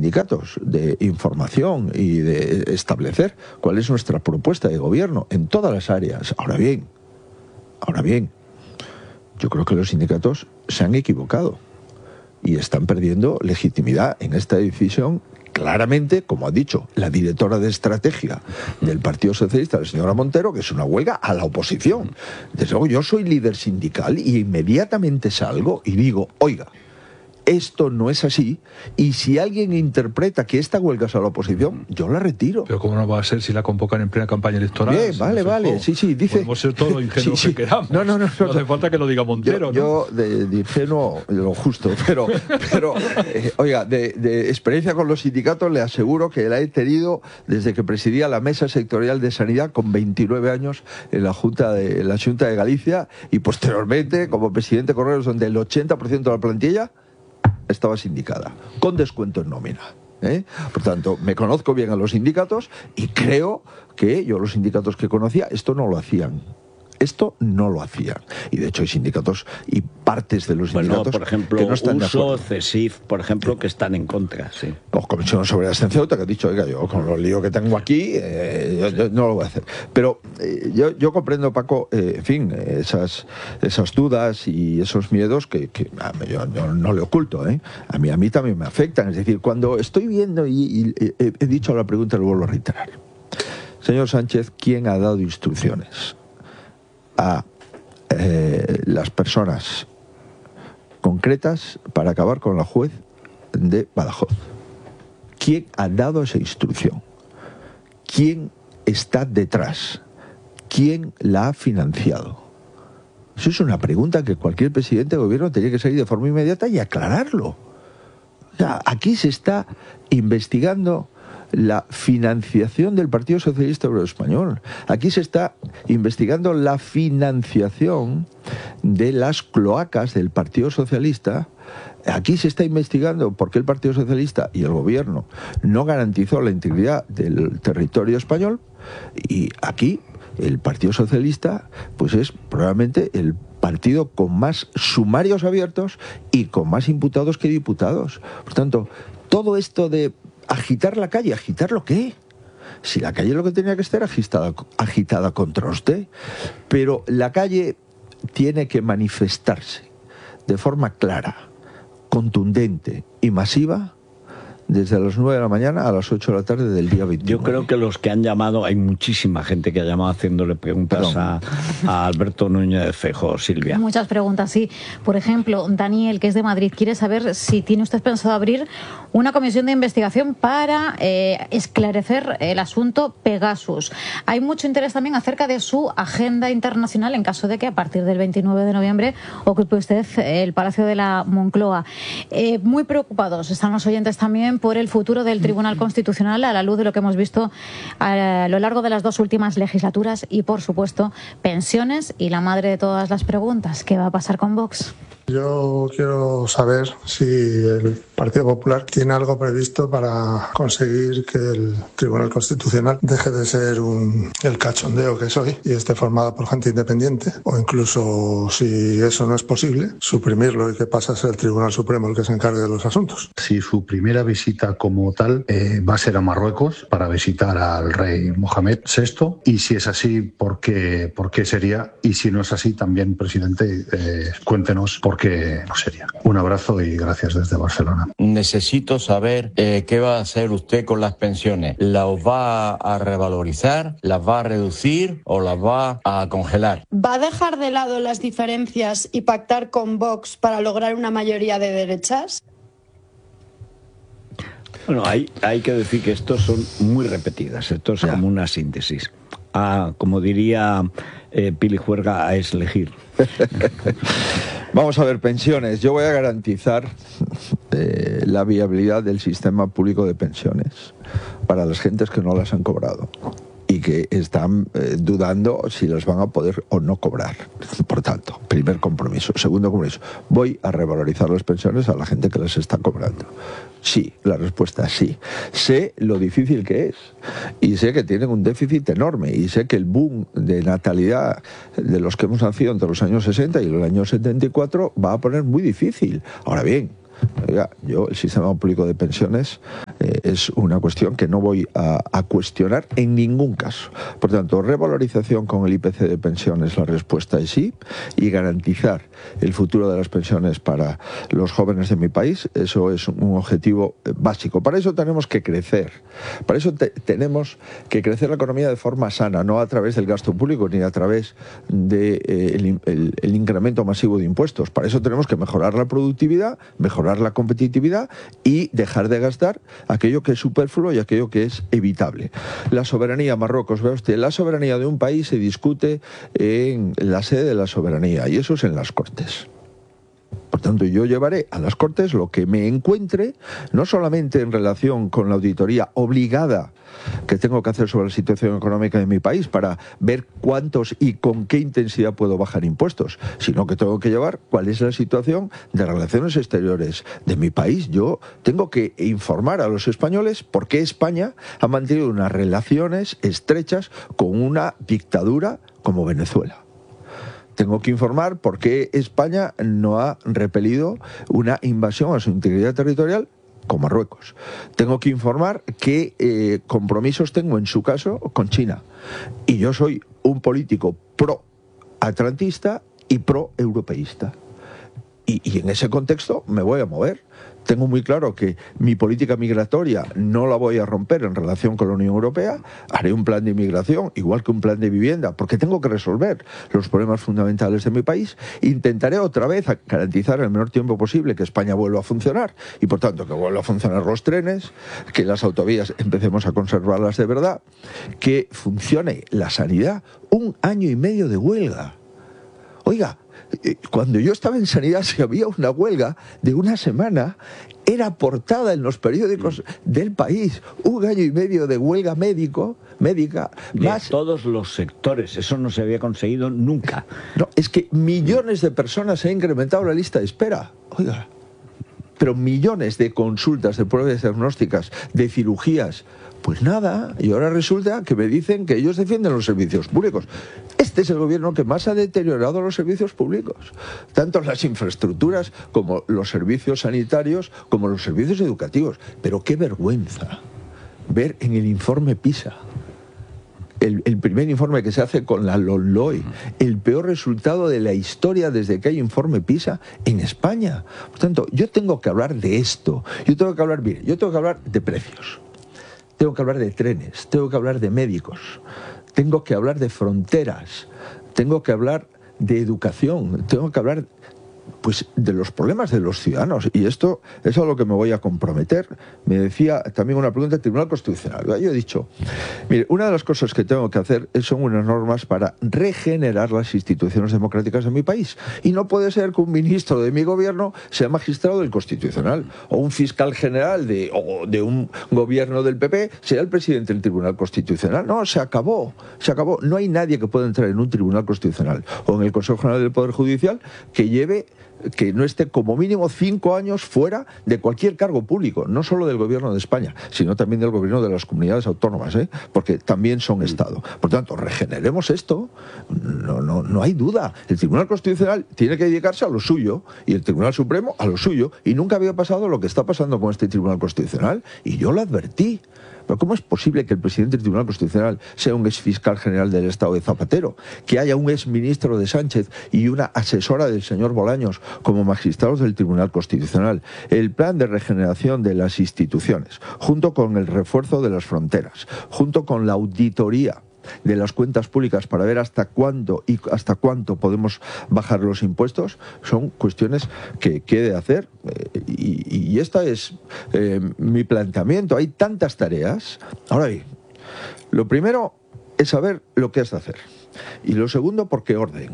sindicatos de información y de establecer cuál es nuestra propuesta de gobierno en todas las áreas. Ahora bien, yo creo que los sindicatos se han equivocado y están perdiendo legitimidad en esta decisión. Claramente, como ha dicho la directora de estrategia del Partido Socialista, la señora Montero, que es una huelga a la oposición. Desde luego, yo soy líder sindical y inmediatamente salgo y digo, oiga, esto no es así, y si alguien interpreta que esta huelga es a la oposición, yo la retiro. Pero ¿cómo no va a ser si la convocan en plena campaña electoral? Bien, vale, sí, dice... Podemos ser todos los ingenuos que queramos. No hace falta que lo diga Montero, yo de ingenuo, lo justo, pero oiga, de experiencia con los sindicatos le aseguro que la he tenido desde que presidía la Mesa Sectorial de Sanidad con 29 años en la Junta de Galicia, y posteriormente como presidente de Correos, donde el 80% de la plantilla estaba sindicada, con descuento en nómina. Por tanto, me conozco bien a los sindicatos y creo que yo los sindicatos que conocía esto no lo hacían. Y de hecho hay sindicatos y partes de los sindicatos, por ejemplo, que no están de acuerdo. CESIF, por ejemplo, que están en contra, sí. Los comisiones sobre la ceuta, que he dicho, oiga, yo con los líos que tengo aquí, yo no lo voy a hacer. Pero yo comprendo, Paco, en fin, esas dudas y esos miedos que yo no le oculto, a mí también me afectan. Es decir, cuando estoy viendo, y he dicho la pregunta, lo vuelvo a reiterar. Señor Sánchez, ¿quién ha dado instrucciones a las personas concretas para acabar con la juez de Badajoz? ¿Quién ha dado esa instrucción? ¿Quién está detrás? ¿Quién la ha financiado? Eso es una pregunta que cualquier presidente de gobierno tenía que salir de forma inmediata y aclararlo. O sea, aquí se está investigando la financiación del Partido Socialista Obrero Español. Aquí se está investigando la financiación de las cloacas del Partido Socialista. Aquí se está investigando por qué el Partido Socialista y el Gobierno no garantizó la integridad del territorio español. Y aquí el Partido Socialista pues es probablemente el partido con más sumarios abiertos y con más imputados que diputados. Por tanto, todo esto de agitar la calle, ¿agitar lo qué? Si la calle lo que tenía que estar agitada contra usted. Pero la calle tiene que manifestarse de forma clara, contundente y masiva desde las 9 de la mañana a las 8 de la tarde del día 21. Yo creo que los que han llamado, hay muchísima gente que ha llamado haciéndole preguntas a Alberto Núñez Feijóo. Silvia. Muchas preguntas, sí. Por ejemplo, Daniel, que es de Madrid, quiere saber si tiene usted pensado abrir una comisión de investigación para esclarecer el asunto Pegasus. Hay mucho interés también acerca de su agenda internacional en caso de que a partir del 29 de noviembre ocupe usted el Palacio de la Moncloa. Muy preocupados están los oyentes también por el futuro del Tribunal Constitucional a la luz de lo que hemos visto a lo largo de las dos últimas legislaturas y, por supuesto, pensiones y la madre de todas las preguntas. ¿Qué va a pasar con Vox? Yo quiero saber si el Partido Popular tiene algo previsto para conseguir que el Tribunal Constitucional deje de ser el cachondeo que es hoy y esté formado por gente independiente, o incluso, si eso no es posible, suprimirlo y que pase a ser el Tribunal Supremo el que se encargue de los asuntos. Si su primera visita como tal va a ser a Marruecos para visitar al rey Mohamed VI, y si es así, ¿por qué sería? Y si no es así, también, presidente, cuéntenos por qué no sería. Un abrazo y gracias desde Barcelona. Necesito saber qué va a hacer usted con las pensiones. ¿Las va a revalorizar? ¿Las va a reducir? ¿O las va a congelar? ¿Va a dejar de lado las diferencias y pactar con Vox para lograr una mayoría de derechas? Bueno, hay que decir que estos son muy repetidas. Esto es como una síntesis. Como diría Pili Juerga, es elegir. Vamos a ver, pensiones. Yo voy a garantizar la viabilidad del sistema público de pensiones para las gentes que no las han cobrado y que están dudando si las van a poder o no cobrar. Por tanto, primer compromiso. Segundo compromiso, voy a revalorizar las pensiones a la gente que las está cobrando. Sí, la respuesta es sí. Sé lo difícil que es y sé que tienen un déficit enorme y sé que el boom de natalidad de los que hemos nacido entre los años 60 y los años 74 va a poner muy difícil. Ahora bien, oiga, yo el sistema público de pensiones es una cuestión que no voy a cuestionar en ningún caso. Por tanto, revalorización con el IPC de pensiones, la respuesta es sí, y garantizar el futuro de las pensiones para los jóvenes de mi país, eso es un objetivo básico. Para eso tenemos que crecer, para eso tenemos que crecer la economía de forma sana, no a través del gasto público ni a través del el incremento masivo de impuestos. Para eso tenemos que mejorar la productividad, mejorar la competitividad y dejar de gastar aquello que es superfluo y aquello que es evitable. La soberanía, Marruecos, vea usted, la soberanía de un país se discute en la sede de la soberanía y eso es en las Cortes. Por tanto, yo llevaré a las Cortes lo que me encuentre, no solamente en relación con la auditoría obligada que tengo que hacer sobre la situación económica de mi país para ver cuántos y con qué intensidad puedo bajar impuestos, sino que tengo que llevar cuál es la situación de relaciones exteriores de mi país. Yo tengo que informar a los españoles por qué España ha mantenido unas relaciones estrechas con una dictadura como Venezuela. Tengo que informar por qué España no ha repelido una invasión a su integridad territorial con Marruecos. Tengo que informar qué compromisos tengo, en su caso, con China. Y yo soy un político pro-atlantista y pro-europeísta. Y en ese contexto me voy a mover. Tengo muy claro que mi política migratoria no la voy a romper en relación con la Unión Europea. Haré un plan de inmigración, igual que un plan de vivienda, porque tengo que resolver los problemas fundamentales de mi país. Intentaré otra vez garantizar en el menor tiempo posible que España vuelva a funcionar y, por tanto, que vuelvan a funcionar los trenes, que las autovías empecemos a conservarlas de verdad, que funcione la sanidad. 1 año y medio de huelga. Oiga, cuando yo estaba en sanidad, si había una huelga de 1 semana, era portada en los periódicos del país. 1 año y medio de huelga médica, de todos los sectores. Eso no se había conseguido nunca. No, es que millones de personas se han incrementado la lista de espera. Oiga, pero millones de consultas, de pruebas diagnósticas, de cirugías. Pues nada, y ahora resulta que me dicen que ellos defienden los servicios públicos. Este es el gobierno que más ha deteriorado los servicios públicos, tanto las infraestructuras como los servicios sanitarios, como los servicios educativos. Pero qué vergüenza ver en el informe PISA, el primer informe que se hace con la LOMLOE, el peor resultado de la historia desde que hay informe PISA en España. Por tanto, yo tengo que hablar de esto, yo tengo que hablar de precios. Tengo que hablar de trenes, tengo que hablar de médicos, tengo que hablar de fronteras, tengo que hablar de educación, tengo que hablar pues de los problemas de los ciudadanos, y esto es a lo que me voy a comprometer. Me decía también una pregunta del Tribunal Constitucional. Yo he dicho, mire, una de las cosas que tengo que hacer son unas normas para regenerar las instituciones democráticas de mi país, y no puede ser que un ministro de mi gobierno sea magistrado del Constitucional, o un fiscal general de un gobierno del PP sea el presidente del Tribunal Constitucional. No, se acabó. No hay nadie que pueda entrar en un Tribunal Constitucional o en el Consejo General del Poder Judicial que no esté como mínimo 5 años fuera de cualquier cargo público, no solo del gobierno de España, sino también del gobierno de las comunidades autónomas, porque también son Estado. Por tanto, regeneremos esto, no hay duda. El Tribunal Constitucional tiene que dedicarse a lo suyo y el Tribunal Supremo a lo suyo, y nunca había pasado lo que está pasando con este Tribunal Constitucional, y yo lo advertí. Pero ¿cómo es posible que el presidente del Tribunal Constitucional sea un exfiscal general del Estado de Zapatero? Que haya un exministro de Sánchez y una asesora del señor Bolaños como magistrados del Tribunal Constitucional. El plan de regeneración de las instituciones, junto con el refuerzo de las fronteras, junto con la auditoría de las cuentas públicas para ver hasta cuándo y hasta cuánto podemos bajar los impuestos, son cuestiones que he de hacer, y esta es mi planteamiento. Hay tantas tareas. Ahora bien, lo primero es saber lo que has de hacer, y lo segundo, por qué orden,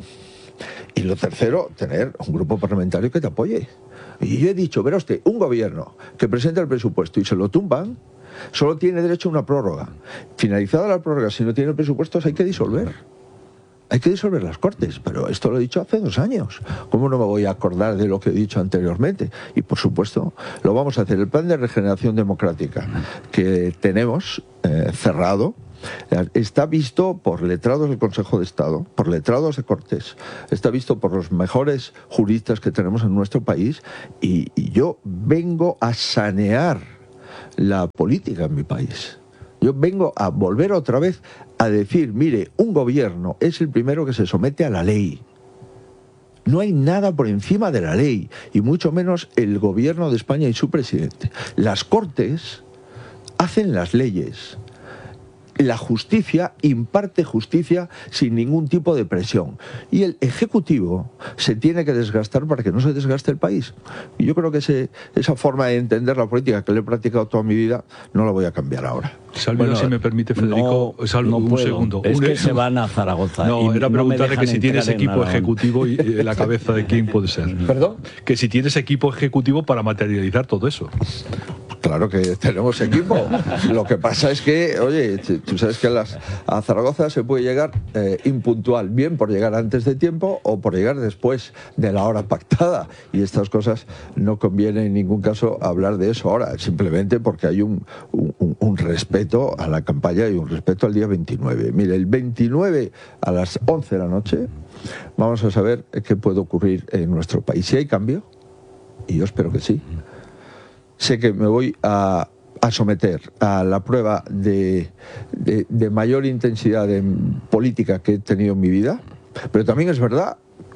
y lo tercero, tener un grupo parlamentario que te apoye. Y yo he dicho, verá usted, un gobierno que presenta el presupuesto y se lo tumban, solo tiene derecho a una prórroga. Finalizada la prórroga, si no tiene presupuestos, hay que disolver. Hay que disolver las Cortes, pero esto lo he dicho hace 2 años. ¿Cómo no me voy a acordar de lo que he dicho anteriormente? Y por supuesto, lo vamos a hacer. El plan de regeneración democrática que tenemos cerrado está visto por letrados del Consejo de Estado, por letrados de Cortes, está visto por los mejores juristas que tenemos en nuestro país, y yo vengo a sanear la política en mi país. Yo vengo a volver otra vez a decir, mire, un gobierno es el primero que se somete a la ley. No hay nada por encima de la ley, y mucho menos el gobierno de España y su presidente. Las Cortes hacen las leyes. La justicia imparte justicia sin ningún tipo de presión. Y el Ejecutivo se tiene que desgastar para que no se desgaste el país. Y yo creo que esa forma de entender la política que le he practicado toda mi vida no la voy a cambiar ahora. Salvino, si me permite, Federico, un segundo. Es que se van a Zaragoza. No, era preguntarle que si tienes equipo ejecutivo y la cabeza de quién puede ser. ¿Perdón? Que si tienes equipo ejecutivo para materializar todo eso. Claro que tenemos equipo. Lo que pasa es que, oye, tú sabes que a Zaragoza se puede llegar impuntual, bien por llegar antes de tiempo o por llegar después de la hora pactada. Y estas cosas no conviene en ningún caso hablar de eso ahora, simplemente porque hay un respeto a la campaña y un respeto al día 29. Mire, el 29 a las 11 de la noche vamos a saber qué puede ocurrir en nuestro país. Si hay cambio, y yo espero que sí, sé que me voy a someter a la prueba de mayor intensidad en política que he tenido en mi vida, pero también es verdad,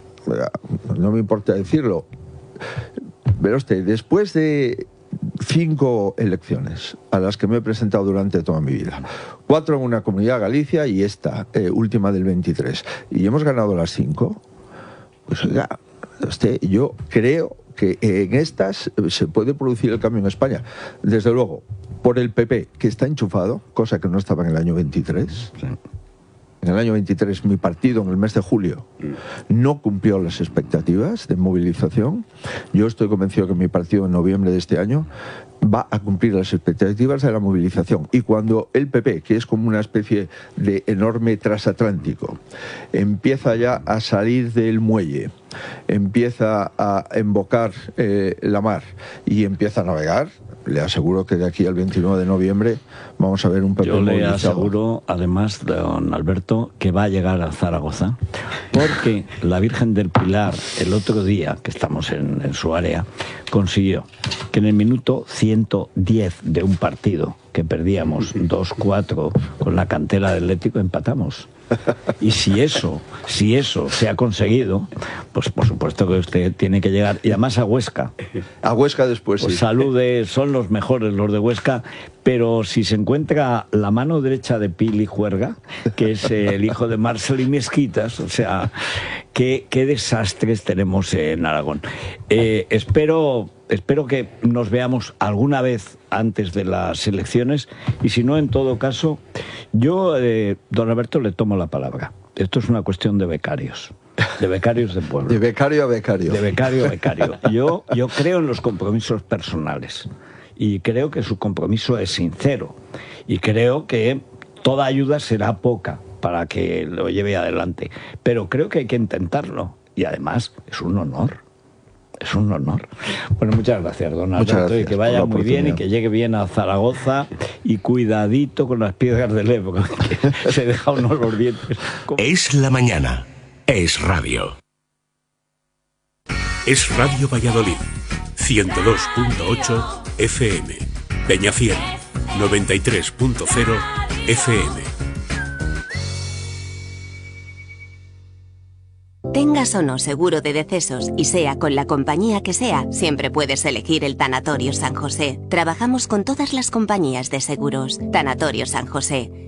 no me importa decirlo, pero después de 5 elecciones a las que me he presentado durante toda mi vida, 4 en una comunidad, Galicia, y esta última del 23, y hemos ganado las 5, pues oiga, yo creo que en estas se puede producir el cambio en España. Desde luego, por el PP, que está enchufado, cosa que no estaba en el año 23. Sí. En el año 23 mi partido, en el mes de julio, no cumplió las expectativas de movilización. Yo estoy convencido que mi partido en noviembre de este año va a cumplir las expectativas de la movilización. Y cuando el PP, que es como una especie de enorme transatlántico, empieza ya a salir del muelle, empieza a embocar la mar y empieza a navegar, le aseguro que de aquí al 29 de noviembre vamos a ver un PP movilizado. Yo le aseguro, además, don Alberto, que va a llegar a Zaragoza, porque la Virgen del Pilar, el otro día, que estamos en su área, consiguió que en el minuto 110 de un partido que perdíamos 2-4 con la cantera del Atlético, empatamos. Y si eso se ha conseguido, pues por supuesto que usted tiene que llegar, y además a Huesca. A Huesca después, pues sí. Salude, son los mejores los de Huesca, pero si se encuentra la mano derecha de Pili Juerga, que es el hijo de Marcel y Mezquitas, o sea, qué desastres tenemos en Aragón. Espero que nos veamos alguna vez antes de las elecciones, y si no, en todo caso, yo, don Alberto, le tomo la palabra. Esto es una cuestión de becarios de pueblo. De becario a becario. De becario a becario. Yo creo en los compromisos personales, y creo que su compromiso es sincero, y creo que toda ayuda será poca para que lo lleve adelante, pero creo que hay que intentarlo, y además es un honor. Es un honor. Bueno, muchas gracias, don Alberto, y que vaya muy bien y que llegue bien a Zaragoza, y cuidadito con las piedras del Ebro, que se deja uno los dientes. Es la mañana. Es radio. Es Radio Valladolid. 102.8 FM. Peñafiel. 93.0 FM. Tengas o no seguro de decesos y sea con la compañía que sea, siempre puedes elegir el Tanatorio San José. Trabajamos con todas las compañías de seguros. Tanatorio San José,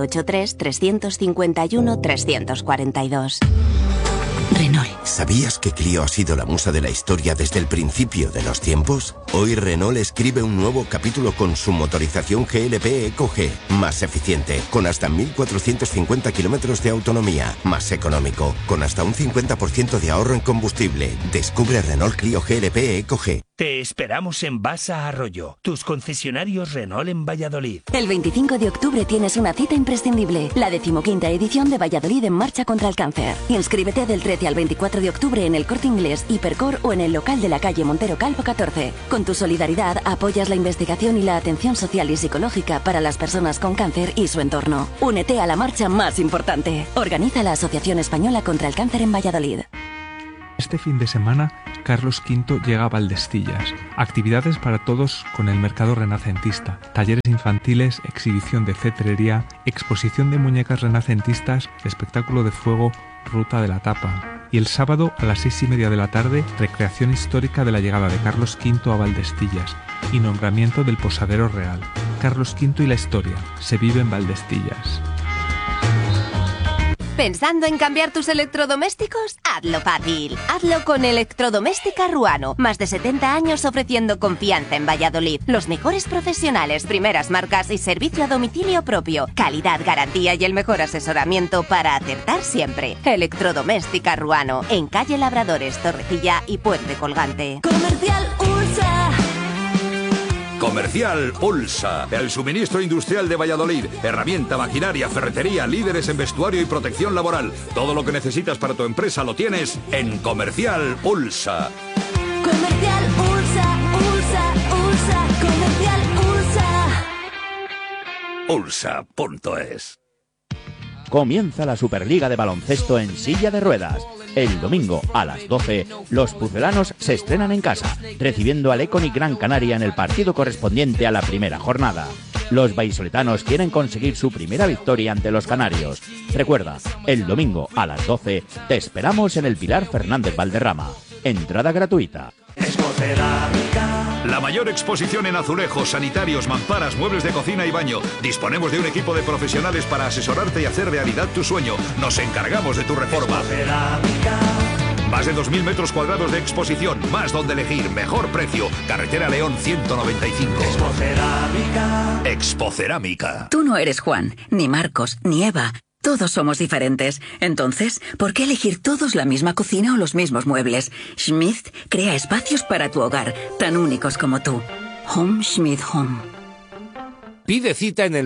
983-351-342. Renault. ¿Sabías que Clio ha sido la musa de la historia desde el principio de los tiempos? Hoy Renault escribe un nuevo capítulo con su motorización GLP EcoG, más eficiente, con hasta 1.450 kilómetros de autonomía, más económico, con hasta un 50% de ahorro en combustible. Descubre Renault Clio GLP EcoG. Te esperamos en Basa Arroyo, tus concesionarios Renault en Valladolid. El 25 de octubre tienes una cita imprescindible, la 15ª edición de Valladolid en Marcha contra el Cáncer. Inscríbete del 13 al 24 de octubre en el Corte Inglés, Hipercor o en el local de la calle Montero Calvo 14. Con tu solidaridad apoyas la investigación y la atención social y psicológica para las personas con cáncer y su entorno. Únete a la marcha más importante. Organiza la Asociación Española contra el Cáncer en Valladolid. Este fin de semana, Carlos V llega a Valdestillas. Actividades para todos con el mercado renacentista. Talleres infantiles, exhibición de cetrería, exposición de muñecas renacentistas, espectáculo de fuego, ruta de la tapa. Y el sábado a las 6:30 de la tarde, recreación histórica de la llegada de Carlos V a Valdestillas y nombramiento del posadero real. Carlos V y la historia. Se vive en Valdestillas. ¿Pensando en cambiar tus electrodomésticos? Hazlo fácil. Hazlo con Electrodoméstica Ruano. Más de 70 años ofreciendo confianza en Valladolid. Los mejores profesionales, primeras marcas y servicio a domicilio propio. Calidad, garantía y el mejor asesoramiento para acertar siempre. Electrodoméstica Ruano. En calle Labradores, Torrecilla y Puente Colgante. Comercial Ursa. Comercial Ulsa, el suministro industrial de Valladolid. Herramienta, maquinaria, ferretería, líderes en vestuario y protección laboral. Todo lo que necesitas para tu empresa lo tienes en Comercial Ulsa. Comercial Ursa, Ursa, Ursa, Comercial Ursa. Ulsa.es. Comienza la Superliga de baloncesto en silla de ruedas. El domingo a las 12, los pucelanos se estrenan en casa, recibiendo al Econic Gran Canaria en el partido correspondiente a la primera jornada. Los vallisoletanos quieren conseguir su primera victoria ante los canarios. Recuerda, el domingo a las 12 te esperamos en el Pilar Fernández Valderrama. Entrada gratuita. La mayor exposición en azulejos, sanitarios, mamparas, muebles de cocina y baño. Disponemos de un equipo de profesionales para asesorarte y hacer realidad tu sueño. Nos encargamos de tu reforma. Más de 2.000 metros cuadrados de exposición, más donde elegir, mejor precio. Carretera León 195. Expocerámica. Tú no eres Juan, ni Marcos, ni Eva. Todos somos diferentes. Entonces, ¿por qué elegir todos la misma cocina o los mismos muebles? Schmidt crea espacios para tu hogar, tan únicos como tú. Home Schmidt Home. Pide cita en el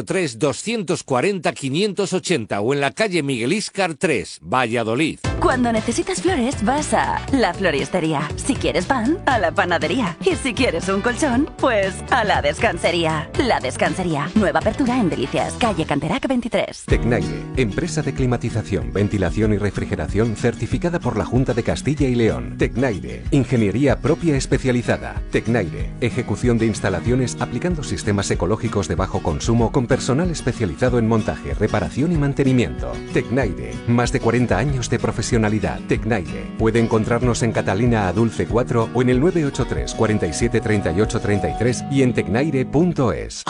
983-240-580 o en la calle Miguel Íscar 3, Valladolid. Cuando necesitas flores, vas a la floristería. Si quieres pan, a la panadería. Y si quieres un colchón, pues a la descansería. La Descansería. Nueva apertura en Delicias, calle Canterac 23. Tecnaire, empresa de climatización, ventilación y refrigeración certificada por la Junta de Castilla y León. Tecnaire, ingeniería propia especializada. Tecnaire, ejecución de instalaciones aplicando sistemas ecológicos de bajo consumo con personal especializado en montaje, reparación y mantenimiento. Tecnaire, más de 40 años de profesionalidad. Tecnaire. Puede encontrarnos en Catalina Adulce 4 o en el 983 47 38 33 y en tecnaire.es.